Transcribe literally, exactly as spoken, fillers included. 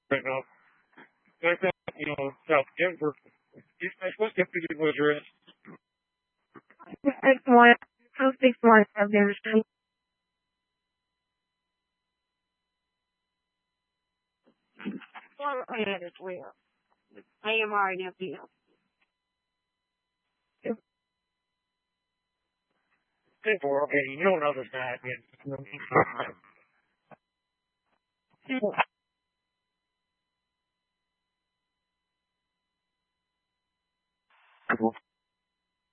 right now. Like that, you know, South Denver. These guys supposed to have pretty good address. Six one, two six one South Denver Street. Well, I had as well. I am R and F D L. People are okay, you don't know this guy. I mean,